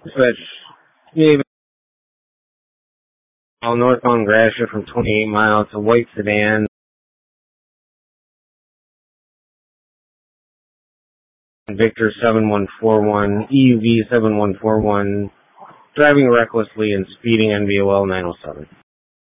But yeah, northbound Gratiot from 28 miles, a white sedan, Victor 7141, EUV 7141, driving recklessly and speeding NVOL 907.